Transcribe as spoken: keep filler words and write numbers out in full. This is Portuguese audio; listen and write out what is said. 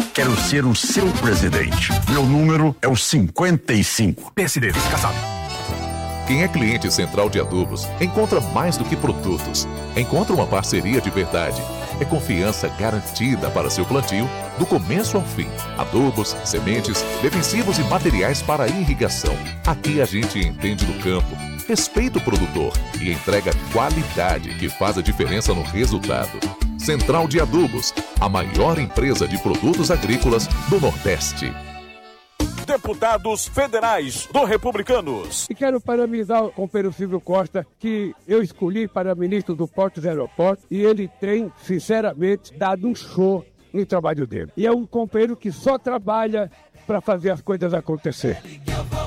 Quero ser o seu presidente. Meu número é o cinquenta e cinco. P S D, fica casado. Quem é cliente Central de Adubos encontra mais do que produtos. Encontra uma parceria de verdade. É confiança garantida para seu plantio, do começo ao fim. Adubos, sementes, defensivos e materiais para irrigação. Aqui a gente entende do campo, respeita o produtor e entrega qualidade que faz a diferença no resultado. Central de Adubos, a maior empresa de produtos agrícolas do Nordeste. Deputados federais do Republicanos. E quero parabenizar o companheiro Silvio Costa, que eu escolhi para ministro do Portos e Aeroportos, e ele tem, sinceramente, dado um show no trabalho dele. E é um companheiro que só trabalha para fazer as coisas acontecer.